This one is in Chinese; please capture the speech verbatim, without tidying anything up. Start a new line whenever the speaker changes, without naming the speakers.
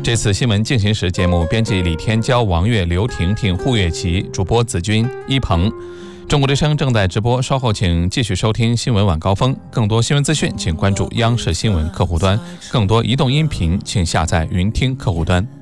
这次新闻进行时节目编辑李天骄、王悦、刘婷婷、胡月琪，主播子君、一鹏。中国之声正在直播，稍后请继续收听新闻晚高峰。更多新闻资讯，请关注央视新闻客户端；更多移动音频，请下载云听客户端。